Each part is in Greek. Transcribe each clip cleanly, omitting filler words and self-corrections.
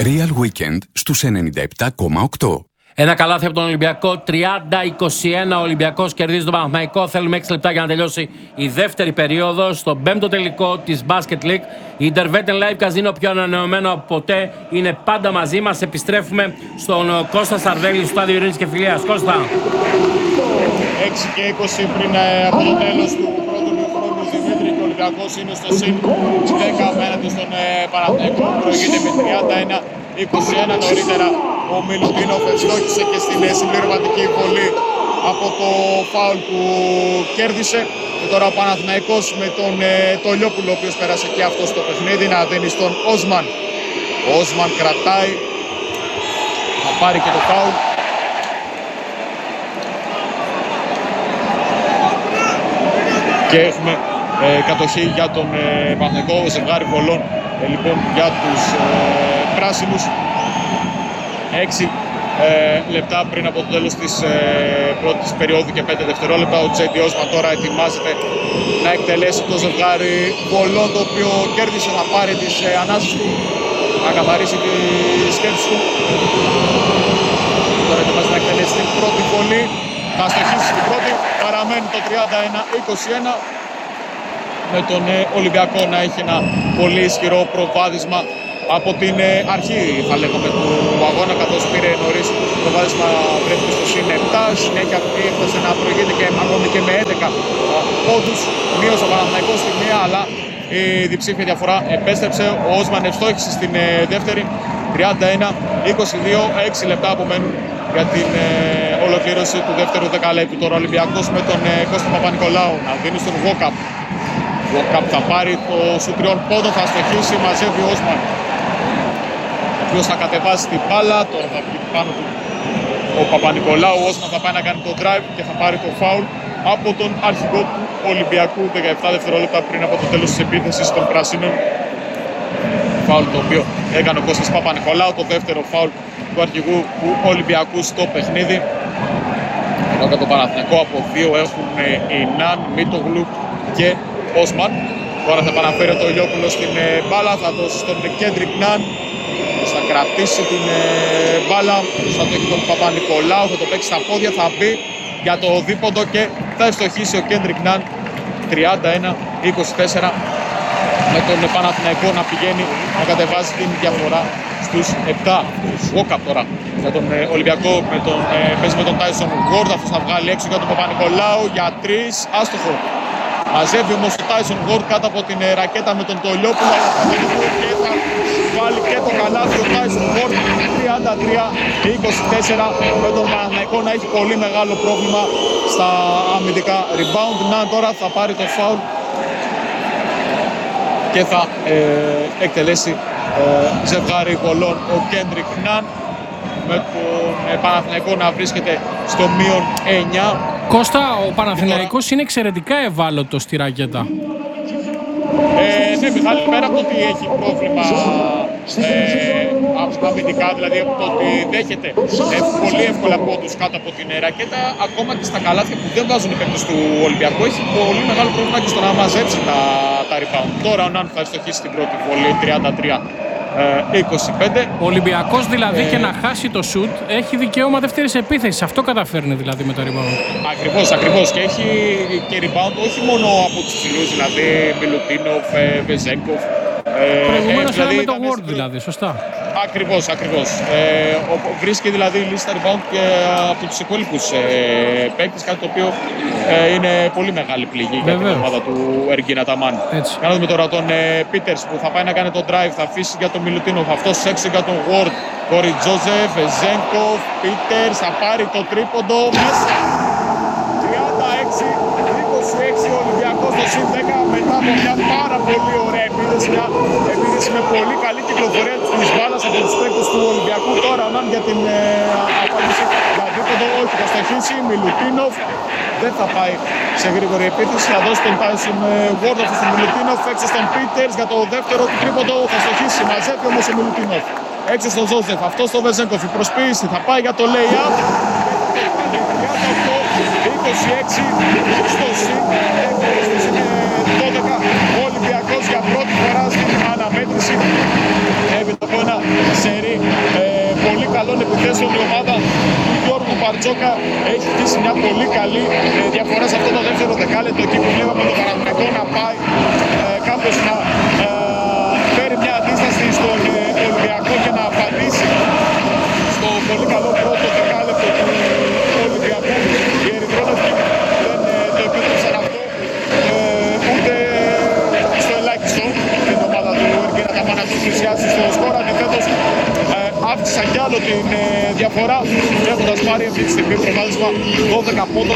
Real Weekend στους 97,8. Ένα καλάθι από τον Ολυμπιακό, 30-21. Ο Ολυμπιακός κερδίζει τον Παναθηναϊκό. Θέλουμε 6 λεπτά για να τελειώσει η δεύτερη περίοδος. Στο 5ο τελικό της Basket League. Η Intervet Live Casino, πιο ανανεωμένο από ποτέ, είναι πάντα μαζί μας. Επιστρέφουμε στον Κώστα Σαρδέλη, στο στάδιο Ειρήνης και Φιλίας. Κώστα. 6 και 20 πριν από το τέλος του πρώτου χρόνου, Δημήτρη, και ο Ολυμπιακός είναι στο συν 10 απέναντι στον Παναθηναϊκό. Προηγείται με 31-21. Νωρίτερα ο Μιλουτίνοφ ευστόχησε και στην συμπληρωματική βολή από το φάουλ που κέρδισε. Και τώρα ο Παναθηναϊκός με τον Τολιόπουλο, ο οποίος πέρασε και αυτό στο παιχνίδι, να δίνει στον Όσμαν. Ο Όσμαν κρατάει, θα πάρει και το φάουλ. Και έχουμε κατοχή για τον Παναθηναϊκό, ζευγάρι βολών λοιπόν για τους πράσινους. 6 λεπτά πριν από το τέλος της πρώτης περίοδου και 5 δευτερόλεπτα. Ο Τζέντι Όσμαν τώρα ετοιμάζεται να εκτελέσει το ζευγάρι βολών, το οποίο κέρδισε, να πάρει τις ανάσες του, να καθαρίσει τη σκέψη του. Τώρα ετοιμάζεται να εκτελέσει την πρώτη βολή, θα στοχίσει την πρώτη, παραμένει το 31-21. Με τον Ολυμπιακό να έχει ένα πολύ ισχυρό προβάδισμα από την αρχή, θα λέγαμε, του αγώνα, καθώς πήρε νωρίς προβάδισμα, βρέθηκε στο συν 7, συνέχεια έφτασε να προηγείται και ακόμη και με 11 πόντους. Μείωσε ο Παναθηναϊκός στη μία, αλλά η διψήφια διαφορά επέστρεψε. Ο Όσμαν ευστόχησε στην δεύτερη, 31-22, 6 λεπτά απομένουν για την ολοκλήρωση του δεύτερου δεκαλέπτου. Τώρα ο Ολυμπιακός με τον Κώστα Παπα-Νικολάου να δίνει στον Γόκαπ. Ο Γόκαπ θα πάρει το σου 3 πόντων, θα στοχίσει, μαζεύει ο Όσμαν, ο οποίος θα κατεβάσει την μπάλα. Τώρα θα πει πάνω του ο Παπα-Νικολάου. Ο Όσμαν θα πάει να κάνει το drive και θα πάρει το foul από τον αρχηγό του Ολυμπιακού 17 δευτερόλεπτα πριν από το τέλος της επίθεσης των πράσινων. Φάουλ το οποίο έκανε ο Κώστας Παπα-Νικολάου, το δεύτερο φάουλ του αρχηγού του Ολυμπιακού στο παιχνίδι. Ενώ για τον Παναθηναϊκό από 2 έχουν η Ναν, Μίτογλου και Όσμαν. Τώρα θα επαναφέρει το Ηλιόπουλο στην μπάλα, θα δώσει στον Κέντρικ Ναν, θα κρατήσει την μπάλα, θα το έχει τον Παπα-Νικολάου, θα το παίξει στα πόδια, θα μπει για το δίποντο και θα ευστοχίσει ο Κέντρικ Ναν. 31-24, με τον Παναθηναϊκό να πηγαίνει να κατεβάζει την διαφορά στους 7. Γόκαπ τώρα για τον Ολυμπιακό, παίζει με τον Τάισον Γουόρντ, αυτός θα βγάλει έξω για τον Παπα-Νικολάου για 3, άστοχο. Μαζεύει όμως ο Τάισον Γουόρντ κάτω από την ρακέτα με τον Τολιόπουλο και θα βάλει και το καλάθι ο Τάισον Γουόρντ. 33-24, με τον Παναθηναϊκό να έχει πολύ μεγάλο πρόβλημα στα αμυντικά rebound. Να τώρα θα πάρει το foul και θα εκτελέσει ζευγάρι βολών ο Κέντρικ Ναν, με τον Παναθηναϊκό να βρίσκεται στο μείον 9. Κώστα, ο Παναθηναϊκός είναι εξαιρετικά ευάλωτος στη ρακέτα. Ναι, Μιχάλη, πέρα από το ότι έχει πρόβλημα αμυντικά, δηλαδή από το ότι δέχεται πολύ εύκολα πόντους κάτω από την ρακέτα, ακόμα και στα καλάθια που δεν βάζουν οι παίκτες του Ολυμπιακού, έχει πολύ μεγάλο πρόβλημα και στο να μαζέψει τα rebound. Τώρα ο Ναν θα ευστοχίσει την πρώτη βολή, 33-25. Ο Ολυμπιακός δηλαδή και να χάσει το shoot έχει δικαίωμα δεύτερης επίθεσης. Αυτό καταφέρνει δηλαδή με το rebound. Ακριβώς. Και έχει και rebound όχι μόνο από τους ψηλούς, δηλαδή Μιλουτίνοφ, Βεζέγκοφ. Προηγουμένως δηλαδή, με το Word δηλαδή, σωστά. Ακριβώς. Βρίσκει δηλαδή η λίστα rebound και από τους υπόλοιπους παίκτες, κάτι το οποίο είναι πολύ μεγάλη πληγή για την ομάδα του Εργίν Αταμάν. Να δούμε τώρα τον Πίτερς που θα πάει να κάνει το drive, θα αφήσει για τον Μιλουτίνοφ, αυτός έξω για τον Ward. Κόρι Τζόζεφ, Ζένκοφ, Πίτερς θα πάρει το τρίποντο μέσα. 36-26 ο Ολυμπιακός στο συν 10 μετά από μια πάρα πολύ ωραία επίθεση, μια επίθεση με πολύ καλή κυκλοφορία της μπάλας από τους παίκτες του Ολυμπιακού. Τώρα Ναν για την απάντηση για δίποντο, όχι, θα στοχίσει Μιλουτίνοφ, δεν θα πάει σε γρήγορη επίθεση, θα δώσει τον Τάισον Γουόρντ στον Μιλουτίνοφ, έξω στον Πίτερς για το δεύτερο του τρίποντο, θα στοχίσει, μαζεύει όμως ο Μιλουτίνοφ. Έξω στον Ζόζεφ, αυτό στο Βεζέγκοφ, η προσποίηση θα πάει για το lay-up. 26 στο συν 12. Ο Ολυμπιακός για πρώτη φορά στην αναμέτρηση έβγαλε από ένα σερί καλών επιθέσεων. Η ομάδα του Γιώργου Μπαρτζόκα έχει χτίσει μια πολύ καλή διαφορά σε αυτό το δεύτερο δεκάλεπτο. Εκεί που βλέπαμε τον Παναθηναϊκό να πάει κάποιος να φέρει μια αντίσταση στον Ολυμπιακό και να απαντήσει στο πολύ καλό πρώτο δεκάλεπτο του Ολυμπιακού. Οι ερυθρόλευκοι δεν το επίτρεψαν αυτό ούτε στο ελάχιστο την ομάδα του Εργίνα Καμπά να τους πλησιάσει στο σκορ. Αντιθέτως αύξησαν κι άλλο την διαφορά, έχοντας πάρει αυτή τη στιγμή προβάδισμα 12 πόντων,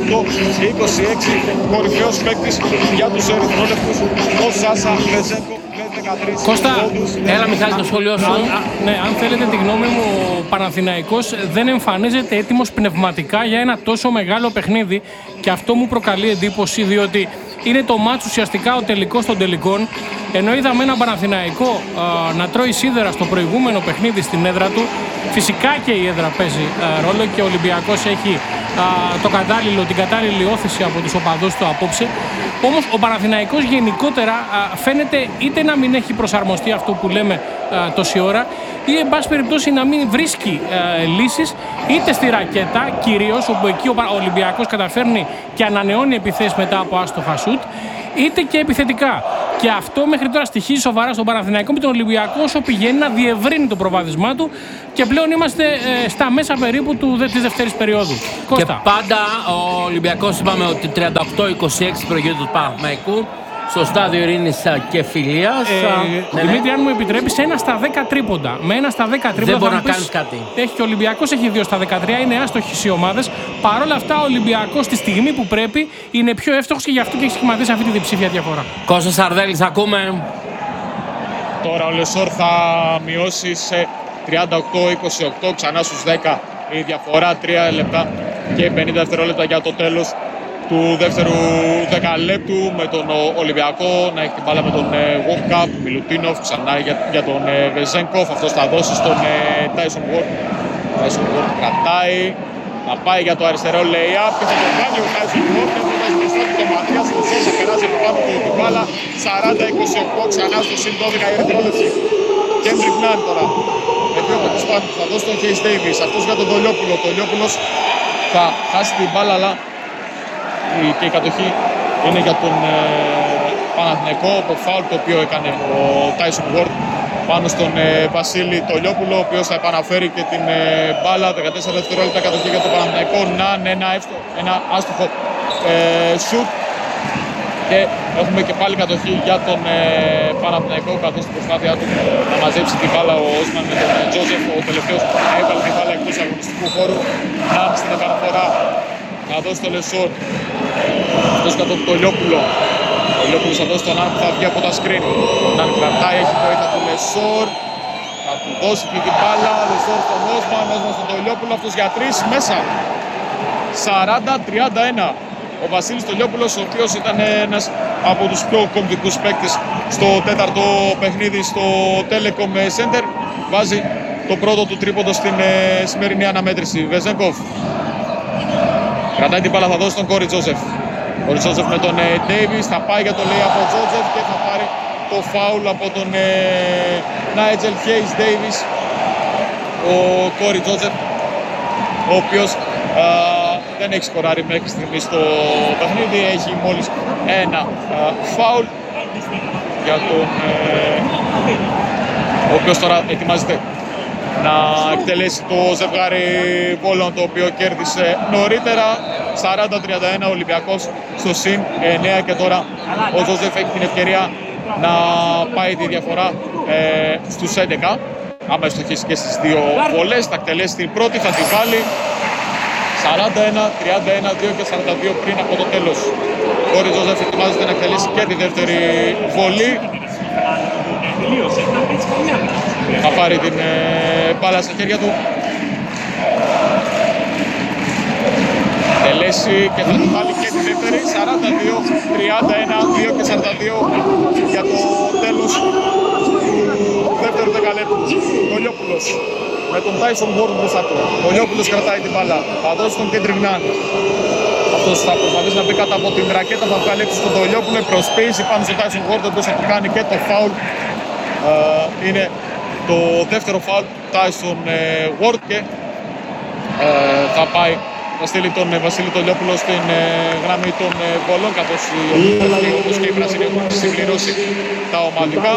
38-26. Κορυφαίος παίκτης για τους ερυθρόλευκους ο Σάσα Βεζένκο. Κώστα, Έλα Μιχάλη το σχόλιο σου. Ναι, αν θέλετε τη γνώμη μου, ο Παναθηναϊκός δεν εμφανίζεται έτοιμος πνευματικά για ένα τόσο μεγάλο παιχνίδι και αυτό μου προκαλεί εντύπωση, διότι είναι το μάτς ουσιαστικά ο τελικός των τελικών, ενώ είδαμε έναν Παναθηναϊκό να τρώει σίδερα στο προηγούμενο παιχνίδι στην έδρα του. Φυσικά και η έδρα παίζει ρόλο και ο Ολυμπιακός έχει την κατάλληλη όθηση από τους οπαδούς του απόψε. Όμως ο Παναθηναϊκός γενικότερα φαίνεται είτε να μην έχει προσαρμοστεί αυτό που λέμε τόση ώρα, ή εν πάση περιπτώσει να μην βρίσκει λύσεις είτε στη ρακέτα κυρίως, όπου εκεί ο Ολυμπιακός καταφέρνει και ανανεώνει επιθέσεις μετά από άστοχα σουτ, είτε και επιθετικά. Και αυτό μέχρι τώρα στοιχίζει σοβαρά στον Παναθηναϊκό, με τον Ολυμπιακό όσο πηγαίνει να διευρύνει το προβάδισμά του και πλέον είμαστε στα μέσα περίπου της δεύτερης περίοδου. Και Κώστα. πάντα ο Ολυμπιακός είπαμε ότι 38-26 προηγείται του Παναθηναϊκού στο στάδιο ειρήνης και φιλίας. Δημήτρη, αν μου επιτρέπεις, 1 στα 10 τρίποντα. Με 1 στα 10 τρίποντα Δεν μπορεί να πεις, κάνεις κάτι. Έχει και ο Ολυμπιακός, έχει 2 στα 13, είναι άστοχες οι ομάδες. Παρ' όλα αυτά, ο Ολυμπιακός στη στιγμή που πρέπει είναι πιο εύστοχος και γι' αυτό και έχει σχηματίσει αυτή τη διψήφια διαφορά. Κώστας Σαρδέλης, ακούμε. Τώρα ο Λεσόρ θα μειώσει σε 38-28, ξανά στους 10 η διαφορά, 3 λεπτά και 50 δευτερόλεπτα για το τέλος του δεύτερου δεκαλέπτου, με τον Ολυμπιακό να έχει την μπάλα με τον Walkup, Μιλουτίνοφ ξανά για τον Βεζένκοφ. Αυτός θα δώσει στον Τάισον Γουόρντ. Τάισον Γουόρντ κρατάει, θα πάει για το αριστερό lay-up και θα το κάνει ο Τάισον Γουόρντ. Έχοντας μπροστά του το Ματιάς Λεσόρ, θα περάσει από πάνω του την μπάλα. 40-28 ξανά στο συν 12 η ερυθρόλευκη. Κέντρικ Νάν τώρα με 2 από τους πάνω, θα δώσει τον Χέις Ντέιβις. Αυτός για τον Τολιόπουλο. Ο Τολιόπουλος θα χάσει την μπάλα, αλλά και η κατοχή είναι για τον Παναθηναϊκό. Το φάουλ το οποίο έκανε ο Τάισον Γουόρντ πάνω στον Βασίλη Τολιόπουλο, ο οποίος θα επαναφέρει και την μπάλα. 14 δευτερόλεπτα κατοχή για τον Παναθηναϊκό. Ένα άστοχο σουτ και έχουμε και πάλι κατοχή για τον Παναθηναϊκό, καθώς στην προσπάθειά του να μαζέψει την μπάλα ο Όσμαν με τον Τζόζεφ. Ο τελευταίος έβαλε την μπάλα εκτός αγωνιστικού χώρου. Ναν στην επαναφορά θα δώσει το Λεσόρ. Αυτός κατά τον Τολιόπουλο. Ο Τολιόπουλος θα δώσει τον Ναν που θα βγει από τα σκριν. Ο Ναν κρατάει, έχει βοήθεια του Λεσόρ. Θα του δώσει και την μπάλα. Λεσόρ στον Όσμαν, Όσμαν στον Τολιόπουλο. Αυτός για 3 μέσα. 40-31. Ο Βασίλης Τολιόπουλος, ο οποίος ήταν ένας από τους πιο κομβικούς παίκτες στο τέταρτο παιχνίδι στο Telecom Center, βάζει το πρώτο του τρίποντο στην σημερινή αναμέτρηση. Βεζένκοφ κρατάει την μπάλα, θα δώσει τον Κόρι Τζόζεφ. Κόρι Τζόζεφ με τον Ντέιβις, θα πάει για το λέει από Τζόζεφ και θα πάρει το φάουλ από τον Νάιτζελ Χέις Ντέιβις. Ο Κόρι Τζόζεφ, ο οποίος δεν έχει σκοράρει μέχρι στιγμή στο παιχνίδι, έχει μόλις ένα φάουλ για τον ο οποίος τώρα ετοιμάζεται να εκτελέσει το ζευγάρι βόλων, το οποίο κέρδισε νωρίτερα. 40-31 ο Ολυμπιακός στο συν 9 και τώρα ο Τζόζεφ έχει την ευκαιρία να πάει τη διαφορά στους 11. Άμα ευστοχίσει και στις δύο βολές, θα εκτελέσει την πρώτη, θα τη βάλει. 41, 31, 2 και 42 πριν από το τέλος. Ο Κόρι Τζόζεφ ετοιμάζεται να εκτελέσει και τη δεύτερη βολή. Θα πάρει την μπάλα στα χέρια του. Τελέσει και θα τη βάλει και τη δεύτερη. 42, 31, 2 και 42 για το τέλος του δεύτερου δεκαλέπτου. Τολιόπουλος με τον Τάισον Γουόρντ μπροστά του. Ο Λιόπουλος κρατάει την μπάλα. Θα δώσει τον Κέντρικ Ναν. Αυτός θα προσπαθήσει να μπει κάτω από την ρακέτα. Θα βγάλει έξω στον Τολιόπουλο. Προσποίηση πάνω στον Τάισον Γουόρντ, ο οποίος θα του κάνει και το φάουλ. Είναι το δεύτερο φάουλ Tyson Ward και θα στείλει τον Βασίλη Τολιόπουλο στην γραμμή των βολών, καθώς όπως και οι πράσινοι έχουν συμπληρώσει τα ομαδικά.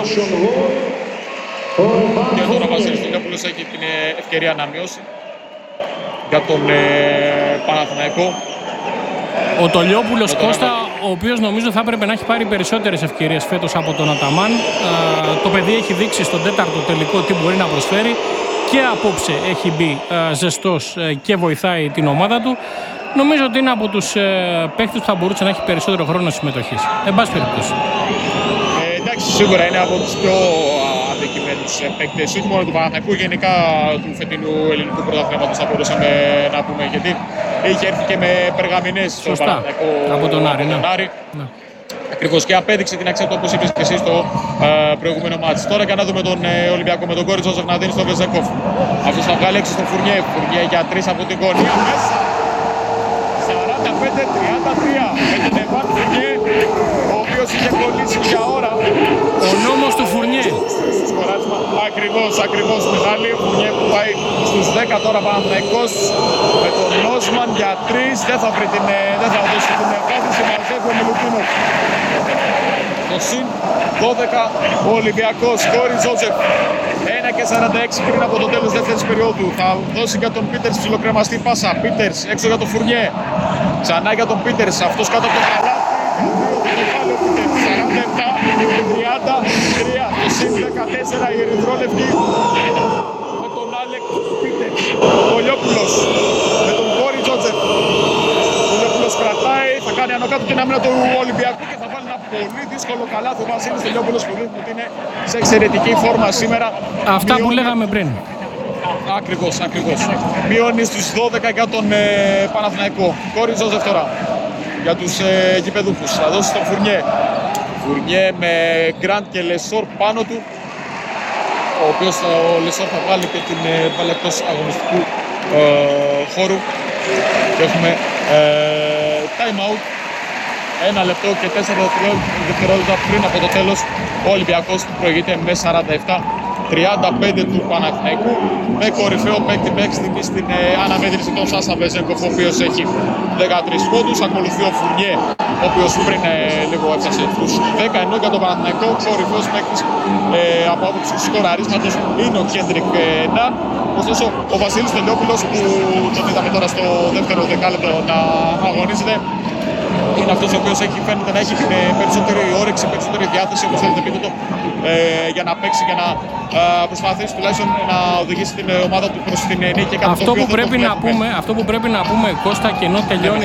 Και τώρα ο Βασίλης Τολιόπουλος έχει την ευκαιρία να μειώσει για τον Παναθηναϊκό. Ο Τολιόπουλος Κώστα, ο οποίος νομίζω θα έπρεπε να έχει πάρει περισσότερες ευκαιρίες φέτος από τον Αταμάν. Το παιδί έχει δείξει στον τέταρτο τελικό τι μπορεί να προσφέρει και απόψε έχει μπει ζεστός και βοηθάει την ομάδα του. Νομίζω ότι είναι από τους παίκτες που θα μπορούσε να έχει περισσότερο χρόνο συμμετοχής. Εν πάση περιπτώσει. Εντάξει, σίγουρα είναι από τους πιο αδικημένους παίκτες, όχι μόνο του Παναθηναϊκού, γενικά του φετινού ελληνικού πρωταθλήματος θα μπορούσαμε να πούμε, γιατί είχε έρθει και με περγαμηνές στο Παναθηναϊκό από τον Άρη. Ναι. Ακριβώς, και απέδειξε την αξία του, όπως είπες και εσύ, στο προηγούμενο μάτς. Τώρα για να δούμε τον Ολυμπιακό με τον Κόρι Τζόζεφ να δίνει στο Βεζέγκοφ. Αυτός θα βγάλει έξω στον Φουρνιέ. Φουρνιέ για 3 από την γωνία μέσα. 45-33 με τον Εβάν Φουρνιέ, ο οποίος είχε κολλήσει για ώρα. Ο νόμος του Φουρνιέ. Ακριβώς Μιχάλη. Φουρνιέ που πάει στους 10 τώρα Παναθηναϊκός με τον Νόσμαν για 3. Δεν θα δώσει την επάθυνση, μαζεύει ο Μιλουτίνοφ. Το συν 12 ο Ολυμπιακός. Κόρι Τζόζεφ 1:46 πριν από το τέλος δεύτερης περίοδου. Θα δώσει για τον Πίτερς ψιλοκρεμαστή πάσα. Πίτερς έξω για τον Φουρνιέ. Ξανά για τον Πίτερς. Αυτός κάτω από το καλάθι. 47-33. Το συν 14 η Ερυθρόλευκη με τον Άλεκ Πίτερς. Τολιόπουλος με τον Κόρι Τζόζεφ. Τολιόπουλος κρατάει, θα κάνει άνω κάτω την άμυνα του Ολυμπιακού και θα βάλει ένα πολύ δύσκολο καλάθι. Ο Βασίλης Τολιόπουλος που δείχνει ότι είναι σε εξαιρετική φόρμα σήμερα. Αυτά που λέγαμε πριν. Ακριβώς. Μειώνει στους 12 για τον Παναθηναϊκό. Κόρι Τζόζεφ τώρα για τους γηπεδούχους. Θα δώσει στον Φουρνιέ. Φουρνιέ με Γκραντ και Λεσόρ πάνω του, ο οποίος ο Λεσόρ θα βάλει και την μπάλα εκτός αγωνιστικού χώρου και έχουμε time out 1 λεπτό και 4 δευτερόλεπτα πριν από το τέλος. Ο Ολυμπιακός προηγείται με 47-35 του Παναθηναϊκού, με κορυφαίο παίκτη μέχρι στιγμή στην αναμέτρηση τον Σάσα Βεζέγκοφ, ο οποίος έχει 13 πόντους. Ακολουθεί ο Φουρνιέ, ο οποίος πριν λίγο έφτασε τους 10, ενώ για τον Παναθηναϊκό κορυφαίος παίκτης από άποψη σκοραρίσματος είναι ο Κέντρικ Ναν. Ωστόσο ο Βασίλης Τολιόπουλος, που τον είδαμε τώρα στο δεύτερο δεκάλεπτο να αγωνίζεται, είναι αυτός ο οποίος φαίνεται να έχει την περισσότερη όρεξη, περισσότερη διάθεση, όπως θέλετε πείτε το, για να παίξει και να προσπαθήσει τουλάχιστον να οδηγήσει την ομάδα του προς την νίκη. Αυτό που πρέπει να πούμε, Κώστα, και ενώ τελειώνει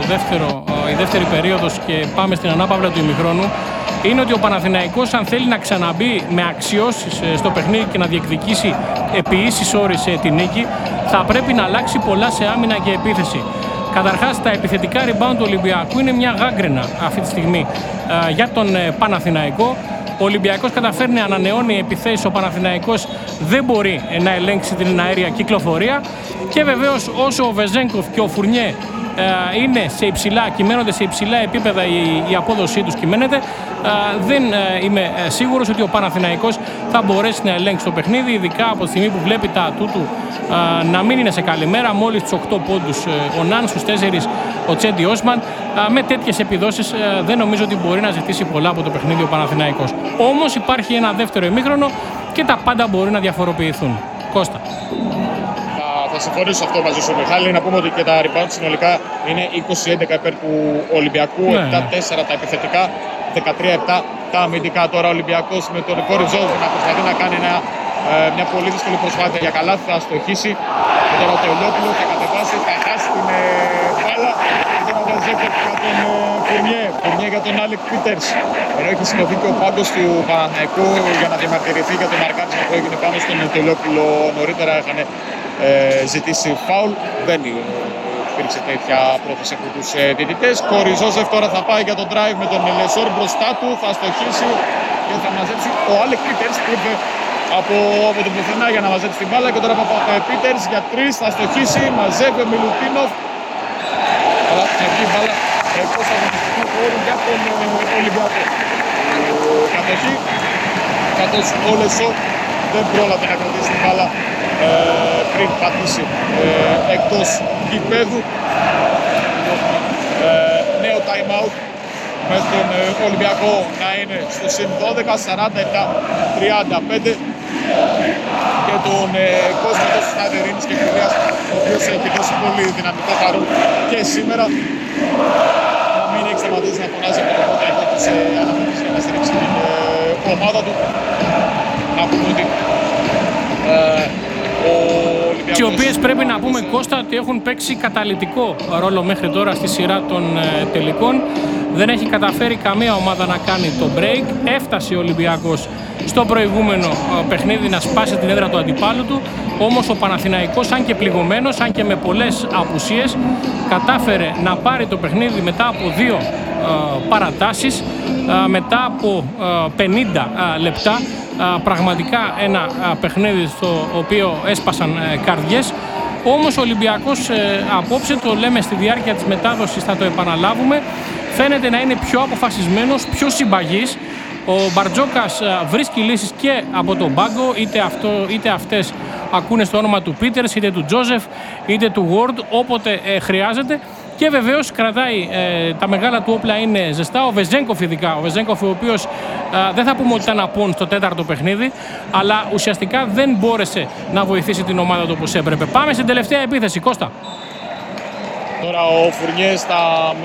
η δεύτερη περίοδος και πάμε στην ανάπαυλα του ημιχρόνου, είναι ότι ο Παναθηναϊκός, αν θέλει να ξαναμπεί με αξιώσεις στο παιχνίδι και να διεκδικήσει επί ίσης όρης τη νίκη, θα πρέπει να αλλάξει πολλά σε άμυνα και επίθεση. Καταρχάς, τα επιθετικά rebound του Ολυμπιακού είναι μια γάγκρενα αυτή τη στιγμή για τον Παναθηναϊκό. Ο Ολυμπιακός καταφέρνει να ανανεώνει επιθέσεις, ο Παναθηναϊκός δεν μπορεί να ελέγξει την αέρια κυκλοφορία. Και βεβαίως, όσο ο Βεζέγκοφ και ο Φουρνιέ κυμαίνονται σε υψηλά επίπεδα, η απόδοσή τους κυμαίνεται, δεν είμαι σίγουρος ότι ο Παναθηναϊκός θα μπορέσει να ελέγξει το παιχνίδι, ειδικά από τη στιγμή που βλέπει τα τούτου να μην είναι σε καλή μέρα. Μόλις τους 8 πόντους ο Ναν, στους 4 ο Τσέντι Όσμαν. Με τέτοιες επιδόσεις δεν νομίζω ότι μπορεί να ζητήσει πολλά από το παιχνίδι ο Παναθηναϊκός. Όμως υπάρχει ένα δεύτερο ημίχρονο και τα πάντα μπορεί να διαφοροποιηθούν. Κώστα. Θα συμφωνήσω αυτό μαζί σου, Μιχάλη. Να πούμε ότι και τα rebound συνολικά είναι 20-11 υπέρ του Ολυμπιακού, 7-4 τα επιθετικά, 13-7 τα αμυντικά. Τώρα ο Ολυμπιακός με τον Κόρι Τζόζεφ να προσπαθεί να κάνει μια πολύ δύσκολη προσπάθεια για καλάθι, θα στοχίσει. Και τώρα ο Τολιόπουλος θα κατεβάσει, θα χάσει την μπάλα. Και τώρα ο Βεζέγκοφ για τον Φουρνιέ για τον Άλεκ Πίτερς. Ενώ έχει σηκωθεί και ο πάγκος του Παναθηναϊκού για να διαμαρτυρηθεί για το μαρκάρισμα που έγινε πάνω στον Τολιόπουλο νωρίτερα. Είχαν ζητήσει φάουλ, δεν υπήρξε τέτοια πρόθεση από τους διαιτητές. Κόρι Τζόζεφ τώρα θα πάει για τον drive με τον Λεσόρ μπροστά του, θα στοχίσει και θα μαζέψει ο Άλεκ Πίτερς που ήρθε από τον πουθενά για να μαζέψει την μπάλα. Και τώρα από Πίτερς για 3 θα στοχίσει, μαζεύει ο Μιλουτίνοφ, αλλά θα βγει μπάλα εκτός αγωνιστικού χώρου για τον Ολυμπιακό. Κατοχή, καθώς ο Λεσόρ δεν πρόλαβε να κρατήσει την μπάλα πριν πατήσει εκτός γηπέδου. Νέο time out με τον Ολυμπιακό να είναι στο συν 12, 47-35 και τον κόσμο του Στάδιο Ειρήνης και Φιλίας, ο οποίος έχει δώσει πολύ δυναμικό παρόν και σήμερα. Να μην έχει σταματήσει να φωνάζει από το πρώτο εγώ της αναμονής για να στηρίξει την ομάδα του. Να πούμε ότι οι οποίες πρέπει να πούμε, Κώστα, ότι έχουν παίξει καταλυτικό ρόλο μέχρι τώρα στη σειρά των τελικών. Δεν έχει καταφέρει καμία ομάδα να κάνει το break. Έφτασε ο Ολυμπιακός στο προηγούμενο παιχνίδι να σπάσει την έδρα του αντιπάλου του. Όμως ο Παναθηναϊκός, αν και πληγωμένος, αν και με πολλές απουσίες, κατάφερε να πάρει το παιχνίδι μετά από 2 παρατάσεις, μετά από 50 λεπτά. Πραγματικά ένα παιχνίδι στο οποίο έσπασαν καρδιές. Όμως ο Ολυμπιακός απόψε, το λέμε στη διάρκεια της μετάδοσης, θα το επαναλάβουμε, φαίνεται να είναι πιο αποφασισμένος, πιο συμπαγής. Ο Μπαρτζόκας βρίσκει λύσεις και από τον πάγκο, είτε αυτές ακούνε στο όνομα του Πίτερς, είτε του Τζόζεφ, είτε του Γουόρντ, όποτε χρειάζεται. Και βεβαίως κρατάει τα μεγάλα του όπλα, είναι ζεστά. Ο Βεζέγκοφ ειδικά, ο Βεζέγκοφ ο οποίος δεν θα πούμε ότι ήταν απόν στο 4ο παιχνίδι, αλλά ουσιαστικά δεν μπόρεσε να βοηθήσει την ομάδα του όπως έπρεπε. Πάμε στην τελευταία επίθεση, Κώστα. Τώρα ο Φουρνιέ στα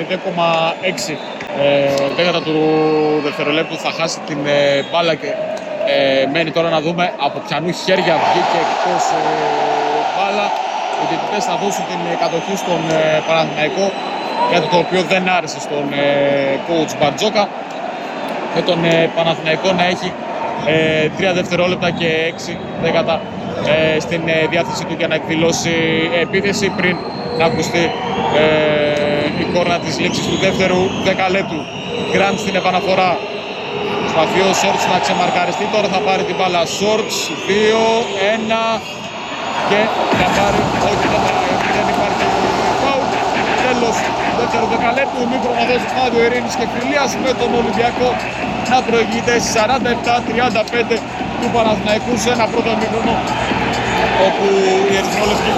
0,6 δέκατα του δευτερολέπτου θα χάσει την μπάλα και μένει τώρα να δούμε από ποιανού χέρια βγήκε εκτός μπάλα. Οι διαιτητές θα δώσουν την κατοχή στον Παναθηναϊκό, κάτι το οποίο δεν άρεσε στον coach Μπαρτζόκα, με τον Παναθηναϊκό να έχει 3 δευτερόλεπτα και 6 δέκατα στην διάθεση του για να εκδηλώσει επίθεση πριν να ακουστεί η κόρνα της λήξης του δεύτερου δεκαλέπτου. Γκραντ στην επαναφορά. Προσπαθεί ο Σόρτς να ξεμαρκαριστεί, τώρα θα πάρει την μπάλα Σόρτς, 2-1 και θα πάρει, όχι δεν υπάρχει φάουλ. Τέλος δεύτερου δεκαλέπτου, ημίχρονο εδώ στο Στάδιο Ειρήνης και Φιλίας, με τον Ολυμπιακό να προηγείται 47-35 του Παναθηναϊκού σε ένα πρώτο ημίχρονο όπου η Ερυθρόλευκη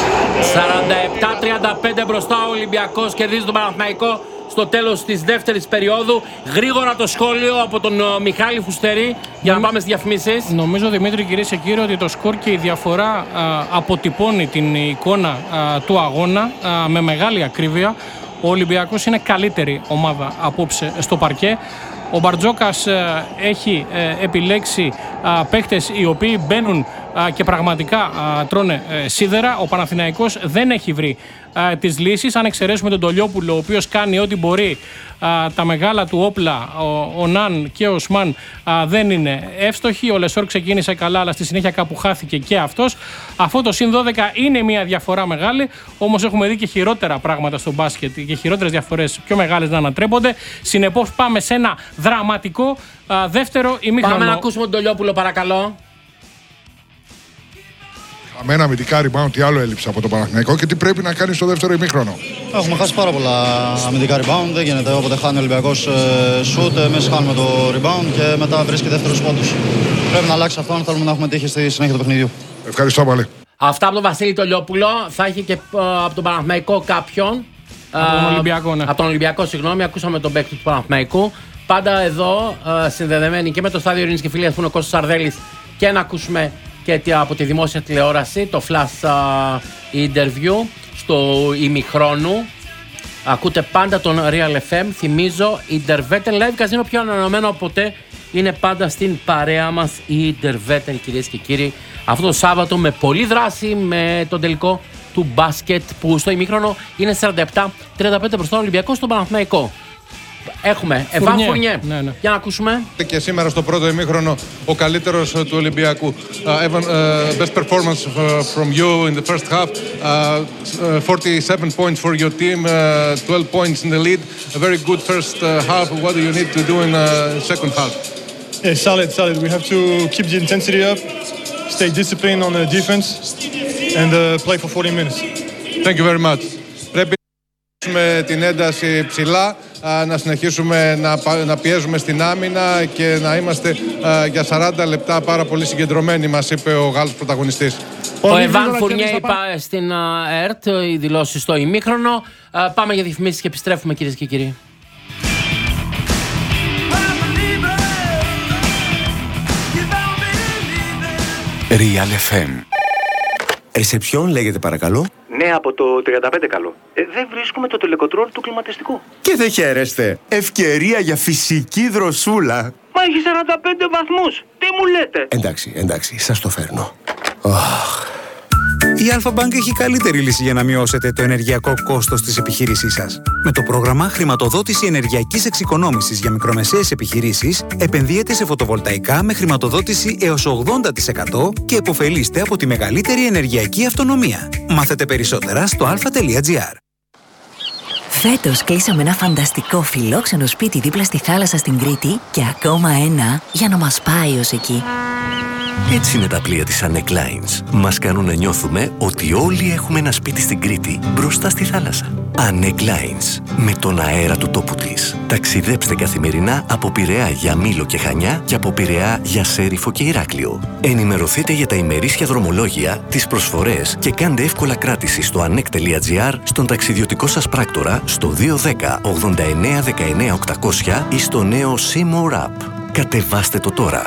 47-35 μπροστά ο Ολυμπιακός κερδίζει τον Παναθηναϊκό στο τέλος της δεύτερης περίοδου. Γρήγορα το σχόλιο από τον Μιχάλη Φουστερή για να πάμε στις διαφημίσεις. Νομίζω, Δημήτρη, κυρίες και κύριοι, ότι το σκορ και η διαφορά αποτυπώνει την εικόνα του αγώνα με μεγάλη ακρίβεια. Ο Ολυμπιακός είναι καλύτερη ομάδα απόψε στο παρκέ. Ο Μπαρτζόκας έχει επιλέξει παίχτες οι οποίοι μπαίνουν και πραγματικά τρώνε σίδερα. Ο Παναθηναϊκός δεν έχει βρει τις λύσεις, αν εξαιρέσουμε τον Τολιόπουλο, ο οποίος κάνει ό,τι μπορεί. Τα μεγάλα του όπλα, ο Ναν και ο Οσμάν, δεν είναι εύστοχοι. Ο Λεσόρ ξεκίνησε καλά, αλλά στη συνέχεια κάπου χάθηκε και αυτός. Αυτό το συν 12 είναι μια διαφορά μεγάλη, όμως έχουμε δει και χειρότερα πράγματα στο μπάσκετ και χειρότερες διαφορές πιο μεγάλες να ανατρέπονται. Συνεπώς πάμε σε ένα δραματικό δεύτερο ημίχρονο. Πάμε να ακούσουμε τον Τολιόπουλο, παρακαλώ. Αμένα αμυντικά rebound, τι άλλο έλειψε από το Παναθηναϊκό και τι πρέπει να κάνει στο δεύτερο ημίχρονο. Έχουμε χάσει πάρα πολλά αμυντικά rebound. Δεν γίνεται. Όποτε χάνει ο Ολυμπιακός shoot, εμείς χάνουμε το rebound και μετά βρίσκει δεύτερους πόντους. Πρέπει να αλλάξει αυτό αν θέλουμε να έχουμε τύχη στη συνέχεια του παιχνιδιού. Ευχαριστώ πολύ. Αυτά από τον Βασίλη Τολιόπουλο. Θα έχει και από τον Παναθηναϊκό κάποιον. Από τον Ολυμπιακό, ναι. Από τον Ολυμπιακό, συγγνώμη, ακούσαμε τον παίκτη του Παναθηναϊκού. Πάντα εδώ συνδεδεμένοι και με το Στάδιο Ειρήνης και Φιλίας που είναι ο Κώστας Σαρδέλης και να ακούσουμε και από τη δημόσια τηλεόραση το flash interview στο ημιχρόνου. Ακούτε πάντα τον Real FM. Θυμίζω, η Intervetten Live Casino, πιο ανανεωμένο από ποτέ, είναι πάντα στην παρέα μας η Intervetten, κυρίες και κύριοι. Αυτό το Σάββατο με πολλή δράση, με τον τελικό του μπάσκετ που στο ημίχρονο είναι 47-35 προς τον Ολυμπιακό στον Παναθηναϊκό. Έχουμε Εβάν Φουρνιέ. Ναι. Για να ακούσουμε. Και σήμερα στο πρώτο ημίχρονο ο καλύτερος του Ολυμπιακού. Evan, best performance from you in the first half. 47 points for your team, 12 points in the lead. A very good first half. What do you need to do in the second half? Yeah, solid. We have to keep the intensity up, stay disciplined on the defense and play for 40 minutes. Thank you very much. Πρέπει κρατήσουμε την ένταση ψηλά, να συνεχίσουμε να πιέζουμε στην άμυνα και να είμαστε για 40 λεπτά πάρα πολύ συγκεντρωμένοι, μας είπε ο Γάλλος πρωταγωνιστής. Ο Εβάν Φουρνιέ είπα στην ΕΡΤ, οι δηλώσεις στο ημίχρονο. Πάμε για διαφημίσεις και επιστρέφουμε, κυρίες και κύριοι. Real FM. Ρεσεψιόν λέγεται παρακαλώ. Ναι, από το 35 καλό. Δεν βρίσκουμε το τελεκοτρόλ του κλιματιστικού. Και δεν χαίρεστε. Ευκαιρία για φυσική δροσούλα. Μα έχει 45 βαθμούς. Τι μου λέτε? Εντάξει, σας το φέρνω. Η Alpha-Bank έχει καλύτερη λύση για να μειώσετε το ενεργειακό κόστος της επιχείρησής σας. Με το πρόγραμμα Χρηματοδότηση Ενεργειακής Εξοικονόμησης για μικρομεσαίες επιχειρήσεις, επενδύετε σε φωτοβολταϊκά με χρηματοδότηση έως 80% και επωφελείστε από τη μεγαλύτερη ενεργειακή αυτονομία. Μάθετε περισσότερα στο alpha.gr. Φέτος κλείσαμε ένα φανταστικό φιλόξενο σπίτι δίπλα στη θάλασσα στην Κρήτη και ακόμα ένα για να μας πάει ως εκεί. Έτσι είναι τα πλοία της Anek Lines. Μας κάνουν να νιώθουμε ότι όλοι έχουμε ένα σπίτι στην Κρήτη, μπροστά στη θάλασσα. Anek Lines. Με τον αέρα του τόπου της. Ταξιδέψτε καθημερινά από Πειραιά για Μήλο και Χανιά και από Πειραιά για Σέριφο και Ηράκλειο. Ενημερωθείτε για τα ημερήσια δρομολόγια, τις προσφορές και κάντε εύκολα κράτηση στο anek.gr, στον ταξιδιωτικό σας πράκτορα, στο 210 89 19 800 ή στο νέο Seymour App. Κατεβάστε το τώρα.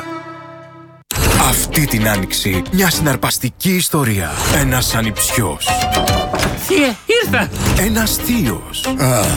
Αυτή την άνοιξη, μια συναρπαστική ιστορία. Ένας ανιψιός. Θεία, ήρθα! Ένας θείος.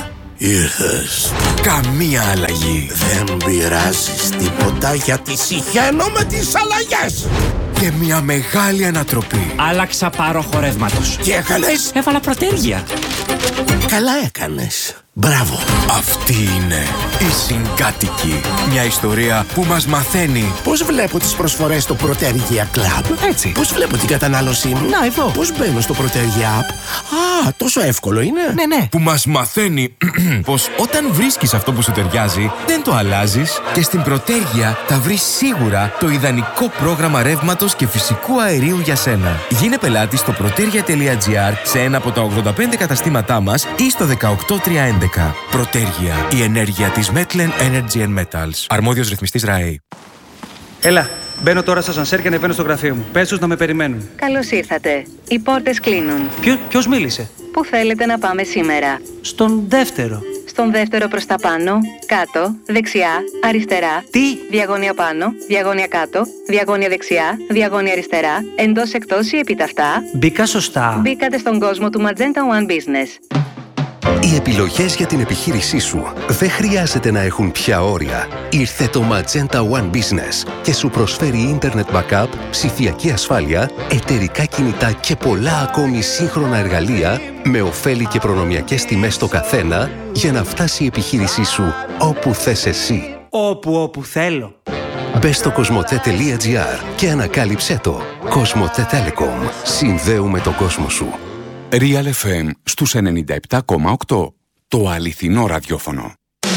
Ήρθες. Καμία αλλαγή. Δεν πειράζεις τίποτα γιατί συχαίνω με τις αλλαγές. Και μια μεγάλη ανατροπή. Άλλαξα πάροχο ρεύματος. Τι έκανες? Έβαλα προτέργεια. Καλά έκανες. Μπράβο. Αυτή είναι η Συγκάτοικη. Μια ιστορία που μας μαθαίνει πώς βλέπω τις προσφορές στο Protergia Club. Έτσι. Πώς βλέπω την κατανάλωσή μου. Να, εδώ. Πώς μπαίνω στο Protergia App. Τόσο εύκολο είναι. Ναι. Που μας μαθαίνει πως όταν βρίσκεις αυτό που σου ταιριάζει, δεν το αλλάζεις και στην Protergia θα βρεις σίγουρα το ιδανικό πρόγραμμα ρεύματος και φυσικού αερίου για σένα. Γίνε πελάτης στο protergia.gr σε ένα από τα 85 καταστήματά μας ή στο 18311. Protergia, η ενέργεια της Metlen Energy and Metals. Αρμόδιος ρυθμιστής ΡΑΕ. Έλα, μπαίνω τώρα στο ασανσέρ και ανεβαίνω στο γραφείο μου. Πες τους να με περιμένουν. Καλώς ήρθατε. Οι πόρτες κλείνουν. Ποιος μίλησε? Πού θέλετε να πάμε σήμερα? Στον δεύτερο. Στον δεύτερο προς τα πάνω, κάτω, δεξιά, αριστερά. Τι? Διαγώνια πάνω, διαγώνια κάτω, διαγώνια δεξιά, διαγώνια αριστερά, εντός εκτός ή επιταυτά. Μπήκα σωστά. Μπήκατε στον κόσμο του Magenta One Business. Οι επιλογές για την επιχείρησή σου δεν χρειάζεται να έχουν πια όρια. Ήρθε το Magenta One Business και σου προσφέρει Internet Backup, ψηφιακή ασφάλεια, εταιρικά κινητά και πολλά ακόμη σύγχρονα εργαλεία με ωφέλη και προνομιακές τιμές στο καθένα για να φτάσει η επιχείρησή σου όπου θες εσύ. Όπου θέλω. Μπες στο cosmote.gr και ανακάλυψέ το. Cosmote Telecom. Συνδέουμε τον κόσμο σου. Real FM στους 97,8. Το αληθινό ραδιόφωνο.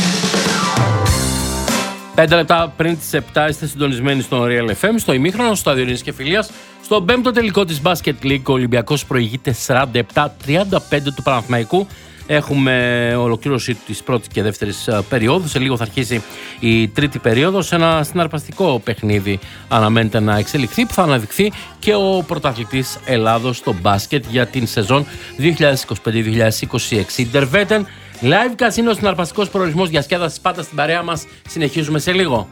5 λεπτά πριν τις 7 είστε συντονισμένοι στο Real FM, στο ημίχρονο, στο Διονύσης και Φιλίας. Στο 5ο τελικό της Basket League, ο Ολυμπιακός προηγείται 47-35 του Παναθηναϊκού. Έχουμε ολοκλήρωση της πρώτης και δεύτερης περίοδου. Σε λίγο θα αρχίσει η τρίτη περίοδος. Ένα συναρπαστικό παιχνίδι αναμένεται να εξελιχθεί, που θα αναδειχθεί και ο πρωταθλητής Ελλάδος στο μπάσκετ για την σεζόν 2025-2026. Ιντερβέτεν, live καζίνο, συναρπαστικός προορισμός διασκέδασης πάντα στην παρέα μας. Συνεχίζουμε σε λίγο.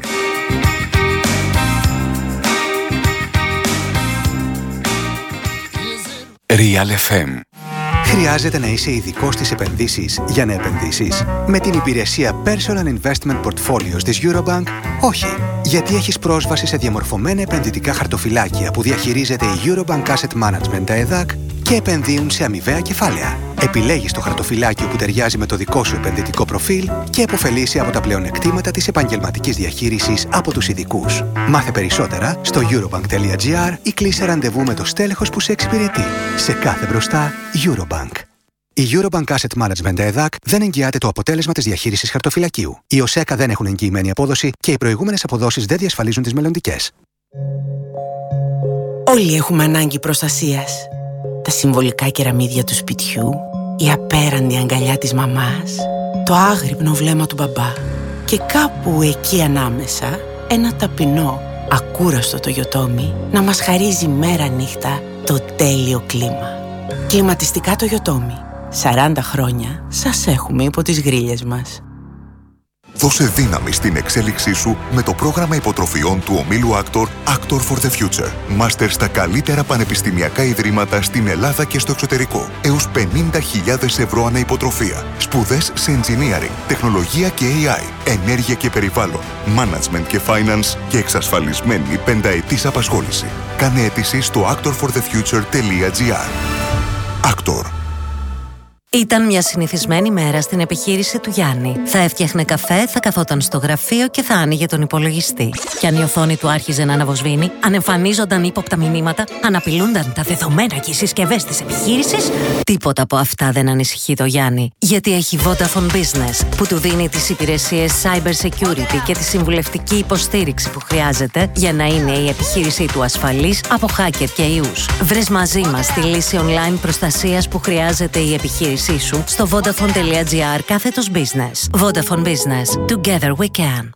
Real FM. Χρειάζεται να είσαι ειδικός στις επενδύσεις για να επενδύσεις? Με την υπηρεσία Personal Investment Portfolios της Eurobank, όχι. Γιατί έχεις πρόσβαση σε διαμορφωμένα επενδυτικά χαρτοφυλάκια που διαχειρίζεται η Eurobank Asset Management, τα ΕΔΑΚ, και επενδύουν σε αμοιβαία κεφάλαια. Επιλέγεις το χαρτοφυλάκιο που ταιριάζει με το δικό σου επενδυτικό προφίλ και επωφελείσαι από τα πλεονεκτήματα της επαγγελματικής διαχείρισης από τους ειδικούς. Μάθε περισσότερα στο eurobank.gr ή κλείσε ραντεβού με το στέλεχος που σε εξυπηρετεί. Σε κάθε μπροστά, Eurobank. Η Eurobank Asset Management ΕΔΑΚ δεν εγγυάται το αποτέλεσμα της διαχείρισης χαρτοφυλακίου. Οι ΟΣΕΚΑ δεν έχουν εγγυημένη απόδοση και οι προηγούμενες αποδόσεις δεν διασφαλίζουν τις μελλοντικές. Όλοι έχουμε ανάγκη προστασίας. Τα συμβολικά κεραμίδια του σπιτιού, η απέραντη αγκαλιά της μαμάς, το άγρυπνο βλέμμα του μπαμπά και κάπου εκεί ανάμεσα ένα ταπεινό, ακούραστο Toyotomi να μας χαρίζει μέρα νύχτα το τέλειο κλίμα. Κλιματιστικά Toyotomi. 40 χρόνια σας έχουμε υπό τις γρίλες μας. Δώσε δύναμη στην εξέλιξή σου με το πρόγραμμα υποτροφιών του ομίλου Actor for the Future. Μάστερ στα καλύτερα πανεπιστημιακά ιδρύματα στην Ελλάδα και στο εξωτερικό. Έως 50.000 ευρώ ανά υποτροφία. Σπουδές σε engineering, τεχνολογία και AI, ενέργεια και περιβάλλον, management και finance και εξασφαλισμένη πενταετής απασχόληση. Κάνε αίτηση στο actorforthefuture.gr. Actor. Ήταν μια συνηθισμένη μέρα στην επιχείρηση του Γιάννη. Θα έφτιαχνε καφέ, θα καθόταν στο γραφείο και θα άνοιγε τον υπολογιστή. Κι αν η οθόνη του άρχιζε να αναβοσβήνει, αν εμφανίζονταν ύποπτα μηνύματα, αν απειλούνταν τα δεδομένα και οι συσκευές της επιχείρησης, τίποτα από αυτά δεν ανησυχεί το Γιάννη. Γιατί έχει Vodafone Business, που του δίνει τις υπηρεσίες cyber security και τη συμβουλευτική υποστήριξη που χρειάζεται για να είναι η επιχείρησή του ασφαλής από hacker και ιούς. Βρες μαζί μας τη λύση online προστασίας που χρειάζεται η επιχείρηση σου στο vodafone.gr/business. Vodafone Business. Together we can.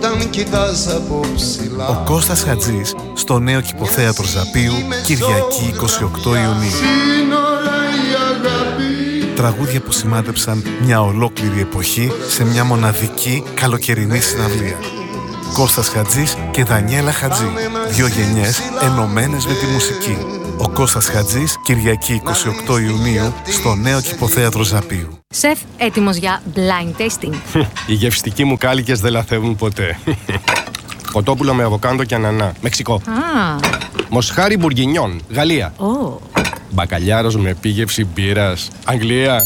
Ο Κώστας Χατζής στο νέο κηποθέατρο Ζαπίου, Κυριακή 28 Ιουνίου. Τραγούδια που σημάδεψαν μια ολόκληρη εποχή σε μια μοναδική καλοκαιρινή συναυλία. Κώστας Χατζής και Δανιέλα Χατζή. 2 γενιές ενωμένες με τη μουσική. Ο Κώστας Χατζής, Κυριακή 28 Ιουνίου, στο νέο κηποθέατρο Ζαπίου. Σεφ, έτοιμος για blind tasting. Οι γευστικοί μου κάλικες δεν λαθεύουν ποτέ. Κοτόπουλο με αβοκάντο και ανανά, Μεξικό. Μοσχάρι μπουργκινιόν, Γαλλία. Μπακαλιάρος με επίγευση μπύρας, Αγγλία.